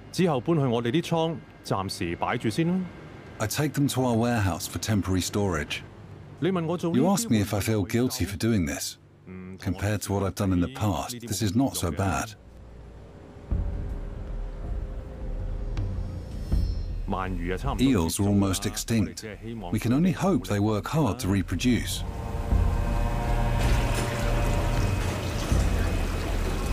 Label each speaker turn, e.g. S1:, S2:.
S1: 之後搬去我哋啲倉，暫時擺住先啦。
S2: I take them to our warehouse for temporary storage.
S1: 你問我做呢
S2: You
S1: 啲
S2: ask me if I feel guilty for doing this. Compared to what I've done in the past, this is not so bad.
S1: 鰻魚啊，差唔多
S2: Eels are almost extinct. We can only hope they work hard to reproduce.